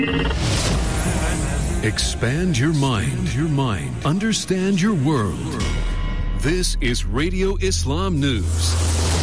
Expand your mind. Understand your world. This is Radio Islam News.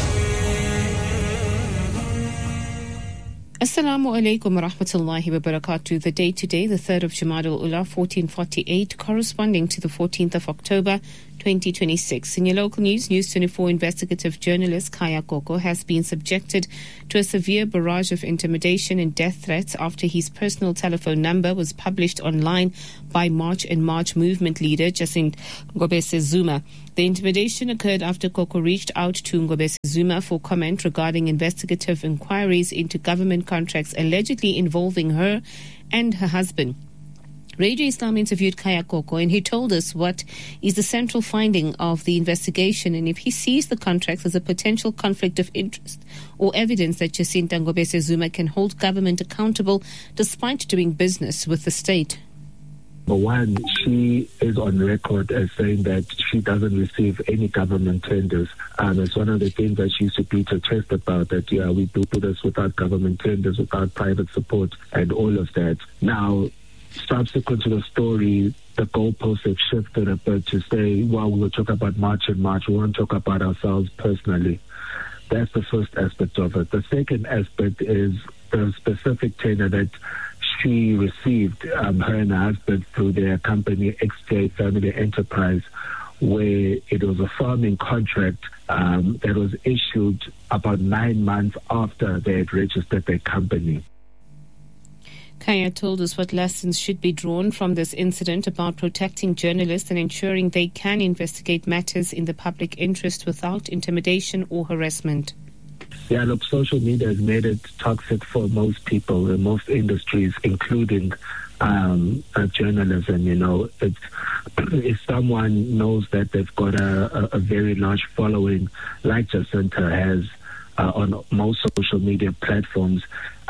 Assalamu alaikum wa rahmatullahi wa barakatuh. The date today, the 3rd of Jamad al-Ula, 1448, corresponding to the 14th of October, 2026. In your local news, News 24 investigative journalist Khaya Koko has been subjected to a severe barrage of intimidation and death threats after his personal telephone number was published online by March and March movement leader Jacinth Ngobese Zuma. The intimidation occurred after Koko reached out to Ngobese Zuma for comment regarding investigative inquiries into government contracts allegedly involving her and her husband. Radio Islam interviewed Khaya Koko, and he told us what is the central finding of the investigation and if he sees the contracts as a potential conflict of interest or evidence that Jacinth Ngobese Zuma can hold government accountable despite doing business with the state. Number one, she is on record as saying that she doesn't receive any government tenders. It's one of the things that she used to be protest about, that, yeah, we do this without government tenders, without private support and all of that. Now, subsequent to the story, the goalposts have shifted a bit to say, well, we will talk about March and March. We won't talk about ourselves personally. That's the first aspect of it. The second aspect is the specific tender that she received, her and her husband, through their company XJ Family Enterprise, where it was a farming contract that was issued about 9 months after they had registered their company. Khaya told us what lessons should be drawn from this incident about protecting journalists and ensuring they can investigate matters in the public interest without intimidation or harassment. Yeah, look, social media has made it toxic for most people in most industries, including journalism. You know, if someone knows that they've got a very large following, like Jacinta has on most social media platforms,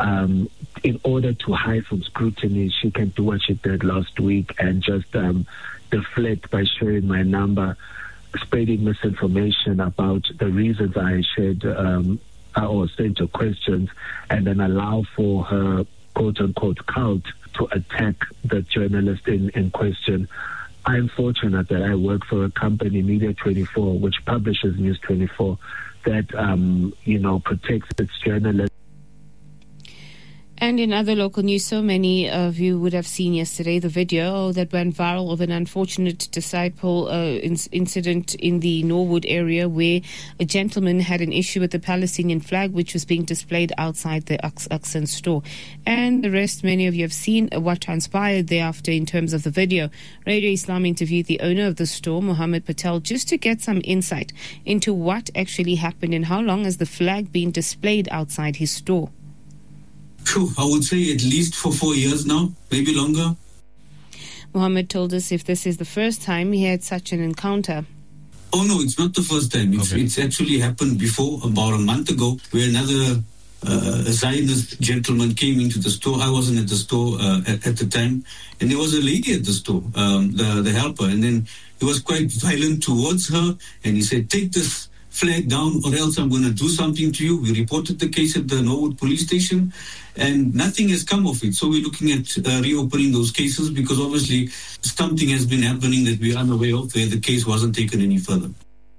in order to hide from scrutiny, she can do what she did last week and just deflect by sharing my number, spreading misinformation about the reasons I shared or sent her questions, and then allow for her quote-unquote cult to attack the journalist in question. I'm fortunate that I work for a company, Media 24, which publishes News 24, that, protects its journalists. And in other local news, so many of you would have seen yesterday the video that went viral of an unfortunate disciple incident in the Norwood area where a gentleman had an issue with the Palestinian flag which was being displayed outside the Aksan store. And the rest, many of you have seen what transpired thereafter in terms of the video. Radio Islam interviewed the owner of the store, Mohammed Patel, just to get some insight into what actually happened and how long has the flag been displayed outside his store. I would say at least for 4 years now, maybe longer. Mohammed told us if this is the first time he had such an encounter. Oh no, it's not the first time. It's actually happened before, about a month ago, where another Zionist gentleman came into the store. I wasn't at the store at the time, and there was a lady at the store, the helper, and then he was quite violent towards her, and he said, "Take this flag down or else I'm going to do something to you." We reported the case at the Norwood police station and nothing has come of it. So we're looking at reopening those cases because obviously something has been happening that we're unaware of where the case wasn't taken any further.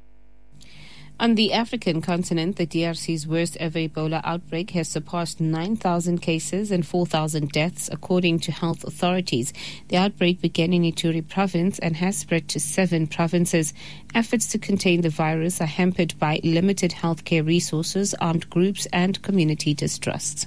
On the African continent, the DRC's worst ever Ebola outbreak has surpassed 9,000 cases and 4,000 deaths, according to health authorities. The outbreak began in Ituri province and has spread to 7 provinces. Efforts to contain the virus are hampered by limited healthcare resources, armed groups, and community distrust.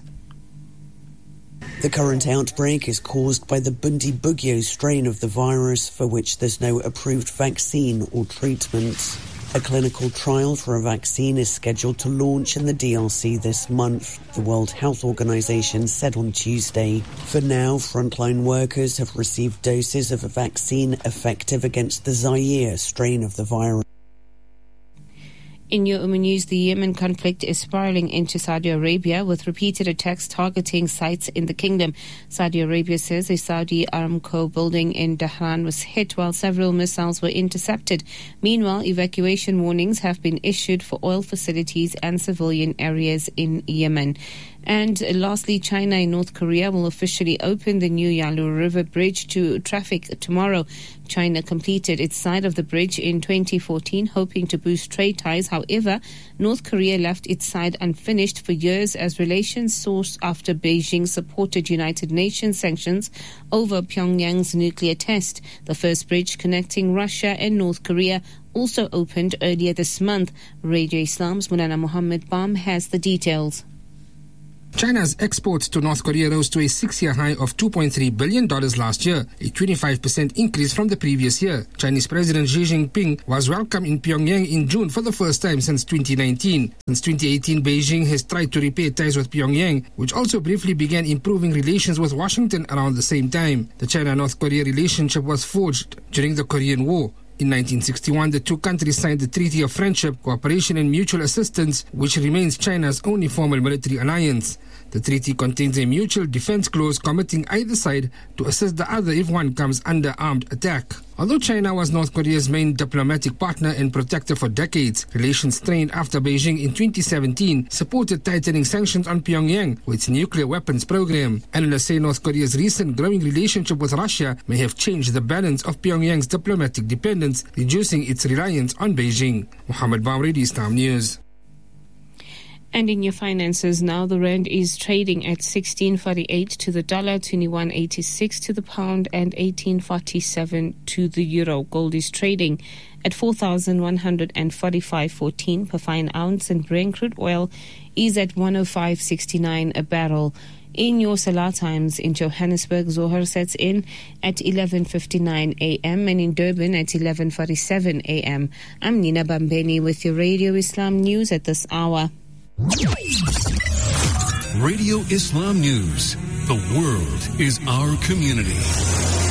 The current outbreak is caused by the Bundibugyo strain of the virus, for which there's no approved vaccine or treatment. A clinical trial for a vaccine is scheduled to launch in the DRC this month, the World Health Organization said on Tuesday. For now, frontline workers have received doses of a vaccine effective against the Zaire strain of the virus. In your news, the Yemen conflict is spiraling into Saudi Arabia with repeated attacks targeting sites in the kingdom. Saudi Arabia says a Saudi Aramco building in Dhahran was hit while several missiles were intercepted. Meanwhile, evacuation warnings have been issued for oil facilities and civilian areas in Yemen. And lastly, China and North Korea will officially open the new Yalu River Bridge to traffic tomorrow. China completed its side of the bridge in 2014, hoping to boost trade ties. However, North Korea left its side unfinished for years as relations soured after Beijing supported United Nations sanctions over Pyongyang's nuclear test. The first bridge connecting Russia and North Korea also opened earlier this month. Radio Islam's Mulana Muhammad Bam has the details. China's exports to North Korea rose to a 6-year high of $2.3 billion last year, a 25% increase from the previous year. Chinese President Xi Jinping was welcomed in Pyongyang in June for the first time since 2019. Since 2018, Beijing has tried to repair ties with Pyongyang, which also briefly began improving relations with Washington around the same time. The China-North Korea relationship was forged during the Korean War. In 1961, the two countries signed the Treaty of Friendship, Cooperation and Mutual Assistance, which remains China's only formal military alliance. The treaty contains a mutual defense clause committing either side to assist the other if one comes under armed attack. Although China was North Korea's main diplomatic partner and protector for decades, relations strained after Beijing in 2017 supported tightening sanctions on Pyongyang with its nuclear weapons program. Analysts say North Korea's recent growing relationship with Russia may have changed the balance of Pyongyang's diplomatic dependence, reducing its reliance on Beijing. Muhammad Bam, Radio Islam News. And in your finances now, the rand is trading at 16.48 to the dollar, 21.86 to the pound, and 18.47 to the euro. Gold is trading at 4,145.14 per fine ounce, and Brent crude oil is at 105.69 a barrel. In your Salah times in Johannesburg, Zohar sets in at 11:59 a.m. and in Durban at 11:47 a.m. I'm Nina Bambeni with your Radio Islam News at this hour. Radio Islam News. The world is our community.